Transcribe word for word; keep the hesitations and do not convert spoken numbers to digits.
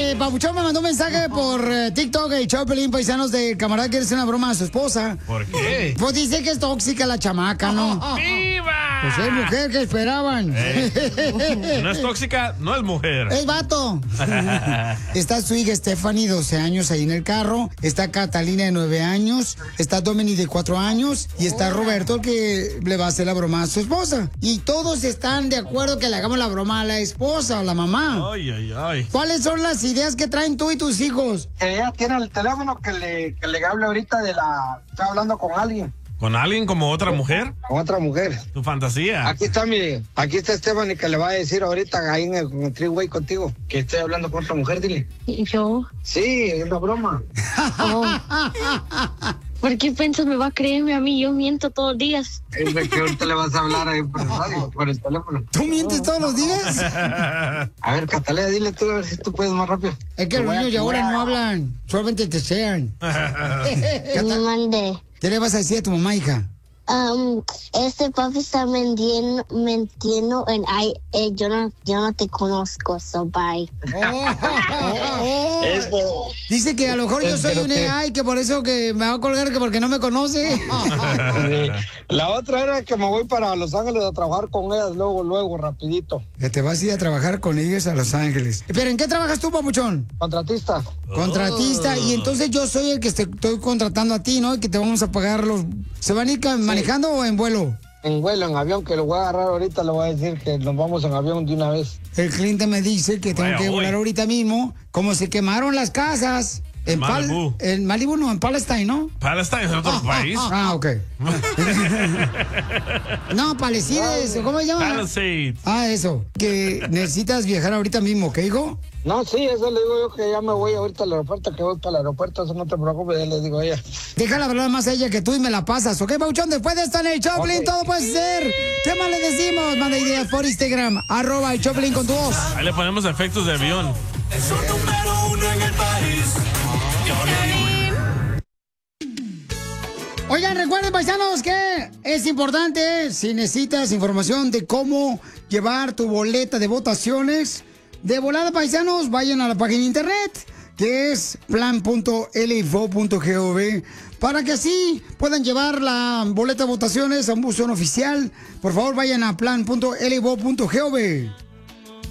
Este, Papuchón me mandó un mensaje por eh, TikTok y Chopelín, paisanos, de camarada que quiere hacer una broma a su esposa. ¿Por qué? Pues dice que es tóxica la chamaca, ¿no? ¡Viva! Pues es mujer, que esperaban? Eh, no es tóxica, no es mujer. Es vato. Está su hija Stephanie, doce años, ahí en el carro. Está Catalina, de nueve años. Está Dominic, de cuatro años. Y está Roberto, el que le va a hacer la broma a su esposa. Y todos están de acuerdo que le hagamos la broma a la esposa o la mamá. Ay, ay, ay. ¿Cuáles son las ideas que traen tú y tus hijos? Ella tiene el teléfono que le, que le hable ahorita de la... Está hablando con alguien. ¿Con alguien como otra mujer? Con otra mujer. Tu fantasía. Aquí está mi... Aquí está Esteban y que le va a decir ahorita ahí en el, en el three-way contigo que estoy hablando con otra mujer, dile. ¿Yo? Sí, es una broma. Oh. ¿Por qué piensas me va a creerme a mí? Yo miento todos los días. Es de que ahorita le vas a hablar ahí por el radio, por el teléfono. ¿Tú mientes todos los días? A ver, Catalina, dile tú a ver si tú puedes más rápido. Es que los niños de ahora no hablan, solamente te sean. Me mandé. ¿Qué le vas a decir a tu mamá, hija? Um, este papi está mintiendo, mintiendo en ay, eh, yo no, yo no te conozco, so bye. Oh. Dice que a lo mejor yo soy un A I, que por eso que me va a colgar, que porque no me conoce. Sí. La otra era que me voy para Los Ángeles a trabajar con ellas luego, luego, rapidito. Que te vas a ir a trabajar con ellos a Los Ángeles. Pero ¿en qué trabajas tú, papuchón? Contratista. Contratista, Oh. y entonces yo soy el que te estoy contratando a ti, ¿no? Y que te vamos a pagar los... ¿Se van a ir manejando o en vuelo? En vuelo, en avión, que lo voy a agarrar ahorita, le voy a decir que nos vamos en avión de una vez. El cliente me dice que tengo Vaya, que volar voy. ahorita mismo. Como se quemaron las casas. En Malibu. Pal- en Malibu, no, en Palestine, ¿no? Palestine es otro país. Ah, ok. No, Palestines, ¿cómo se llama? Palisades. Ah, eso. Que necesitas viajar ahorita mismo, ¿qué dijo? No, sí, eso le digo yo que ya me voy ahorita al aeropuerto, que voy para el aeropuerto, eso no te preocupes, ya le digo a ella. Déjala hablar más a ella que tú y me la pasas, ¿ok, Pauchón? Después de esto en el Choplin, Okay. todo puede ser. ¿Qué más le decimos? Manda ideas por Instagram, arroba el Choplin con tu voz. Ahí le ponemos efectos de avión. Es un número uno en el país. Oigan, recuerden, paisanos, que es importante, si necesitas información de cómo llevar tu boleta de votaciones, de volada, paisanos, vayan a la página de internet, que es plan punto l i v o punto gov, para que así puedan llevar la boleta de votaciones a un buzón oficial. Por favor, vayan a plan punto l i v o punto gov.